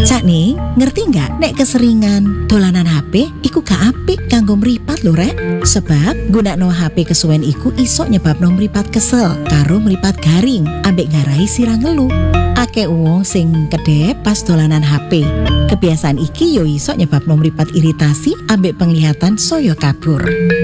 Cak nih, ngerti nggak nek keseringan dolanan HP iku gak apik kanggo mripat lho rek. Sebab gunakno HP kesuwen iku iso nyebabno mripat kesel karo mripat garing ambek ngarai sirah ngelu. Akeh wong sing kedep pas dolanan HP. Kebiasaan iki yo iso nyebabno mripat iritasi ambek penglihatan saya kabur.